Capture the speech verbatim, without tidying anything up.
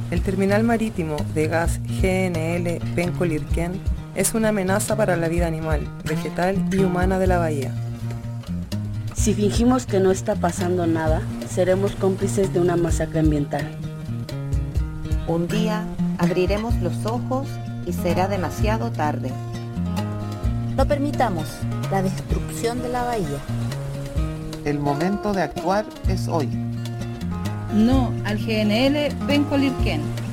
El terminal marítimo de gas G N L Penco-Lirquén es una amenaza para la vida animal, vegetal y humana de la bahía. Si fingimos que no está pasando nada, seremos cómplices de una masacre ambiental. Un día abriremos los ojos y será demasiado tarde. No permitamos la destrucción de la bahía. El momento de actuar es hoy. No al G N L Penco-Lirquén.